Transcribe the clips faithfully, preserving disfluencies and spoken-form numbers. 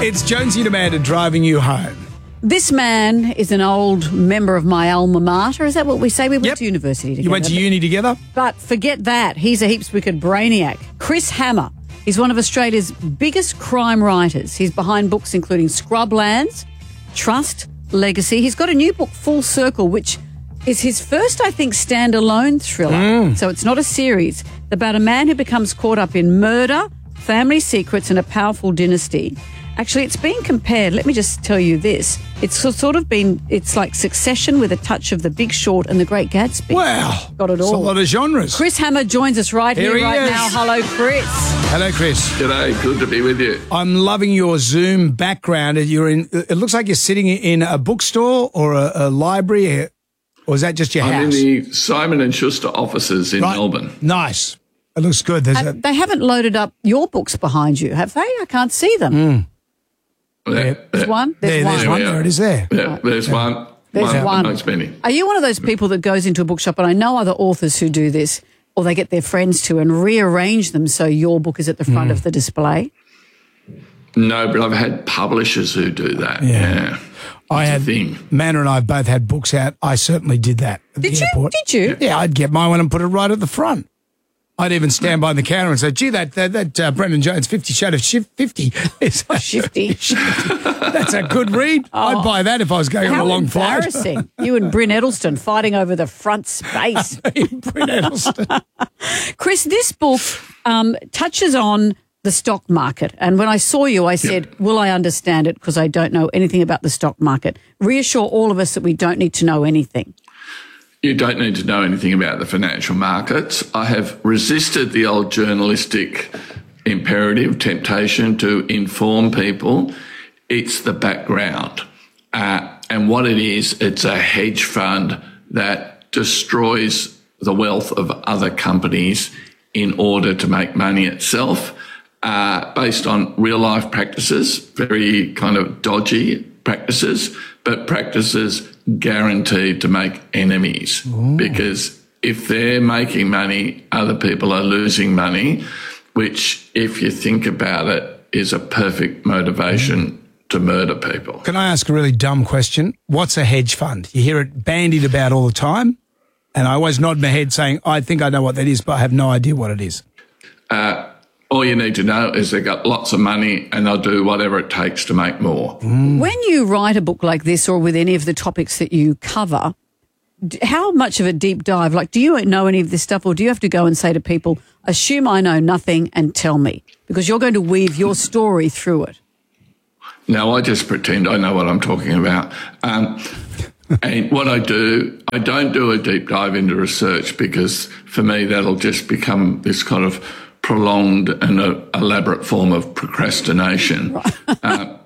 It's Jonesy and Amanda driving you home. This man is an old member of my alma mater. Is that what we say? We went Yep. to university together. You went to uni together? But forget that. He's a heaps wicked brainiac. Chris Hammer. He's one of Australia's biggest crime writers. He's behind books including Scrublands, Trust, Legacy. He's got a new book, Full Circle, which is his first, I think, standalone thriller. Mm. So it's not a series. About a man who becomes caught up in murder, family secrets, and a powerful dynasty. Actually, it's been compared. Let me just tell you this. It's so- sort of been, it's like Succession with a touch of The Big Short and The Great Gatsby. Wow. Got it It's all. a lot of genres. Chris Hammer joins us right Here here, he right is. now. Hello, Chris. Hello, Chris. G'day, good to be with you. I'm loving your Zoom background. You're in. It looks like you're sitting in a bookstore or a, a library, or is that just your I'm in house? the Simon and Schuster offices in Right. Melbourne. Nice. It looks good. There's Uh, a, they haven't loaded up your books behind you, have they? I can't see them. Mm. There, There's one. There's there, one. there's one. we are. There it is. There. Yeah, there's one. There's one, one. amongst many. Are you one of those people that goes into a bookshop, and I know other authors who do this, or they get their friends to and rearrange them so your book is at the front Mm. of the display? No, but I've had publishers who do that. Yeah. Yeah. I It's a had. thing. Manna and I both had books out. I certainly did that at Did the you? airport. Did you? Yeah, I'd get my one and put it right at the front. I'd even stand by the counter and say, gee, that that, that uh, Brendan Jones fifty Shade of Shift fifty is Shifty. That's a good read. I'd buy that if I was going on How a long flight. embarrassing. You and Bryn Edelstein fighting over the front space. Bryn Edelstein. Chris, this book um, touches on the stock market. And when I saw you, I said, will I understand it? Because I don't know anything about the stock market. Reassure all of us that we don't need to know anything. You don't need to know anything about the financial markets. I have resisted the old journalistic imperative, temptation to inform people. It's the background. Uh, and what it is, it's a hedge fund that destroys the wealth of other companies in order to make money itself, uh, based on real life practices, very kind of dodgy practices, but practices guaranteed to make enemies. Ooh. Because if they're making money, other people are losing money, which, if you think about it, is a perfect motivation to murder people. Can I ask a really dumb question? What's a hedge fund? You hear it bandied about all the time, and I always nod my head saying, I think I know what that is, but I have no idea what it is. Uh, all you need to know is they've got lots of money and they'll do whatever it takes to make more. Mm. When you write a book like this or with any of the topics that you cover, d- how much of a deep dive, like do you know any of this stuff, or do you have to go and say to people, assume I know nothing and tell me? Because you're going to weave your story through it. No, I just pretend I know what I'm talking about. Um, and what I do, I don't do a deep dive into research, because for me that'll just become this kind of prolonged and uh, elaborate form of procrastination. uh,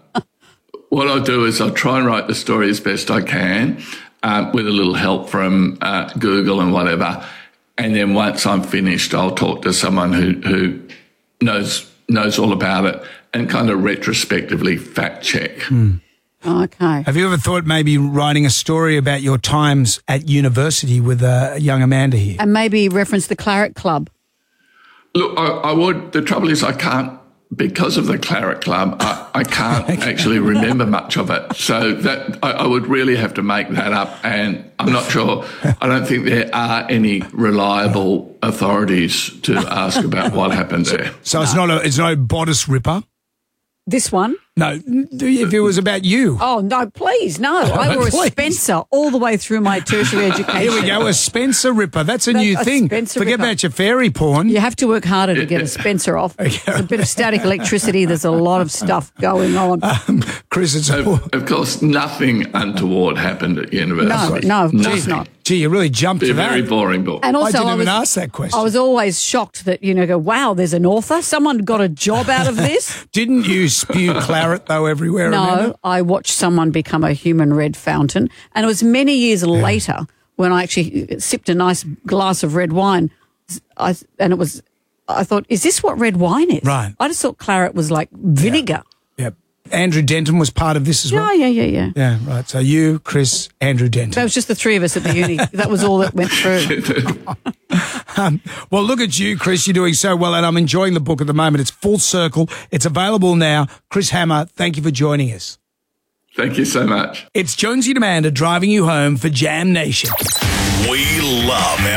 what I'll do is I'll try and write the story as best I can, uh, with a little help from uh, Google and whatever. And then once I'm finished, I'll talk to someone who, who knows knows all about it and kind of retrospectively fact check. Mm. Okay. Have you ever thought maybe writing a story about your times at university with uh, young Amanda here? And maybe reference the Claret Club. Look, I, I would. The trouble is I can't, because of the Claret Club, I, I can't actually remember much of it. So that I, I would really have to make that up. And I'm not sure, I don't think there are any reliable authorities to ask about what happened there. So it's not a, it's no bodice ripper? This one? No, if it was about you. Oh, no, please, no. I wore a Please. Spencer all the way through my tertiary education. Here we go, a Spencer ripper. That's a That- new a thing. Spencer Forget ripper. about your fairy porn. You have to work harder to get a Spencer off. There's a bit of static electricity. There's a lot of stuff going on. Um, Chris, it's Of, of course, nothing untoward happened at university. No, no, of course Nothing. not. Gee, you really jumped Be to a that. very boring book. And I also, didn't I, even was, ask that question. I was always shocked that, you know, go, wow, there's an author. Someone got a job out of this. Didn't you spew claret, though, everywhere? No, Amanda? I watched someone become a human red fountain. And it was many years later when I actually sipped a nice glass of red wine. I, and it was, I thought, is this what red wine is? Right. I just thought claret was like vinegar. Yep. Andrew Denton was part of this as well? Oh, yeah, yeah, yeah. Yeah, right. So you, Chris, Andrew Denton. That was just the three of us at the uni. That was all that went through. um, well, look at you, Chris. You're doing so well, and I'm enjoying the book at the moment. It's Full Circle. It's available now. Chris Hammer, thank you for joining us. Thank you so much. It's Jonesy and Amanda driving you home for Jam Nation. We love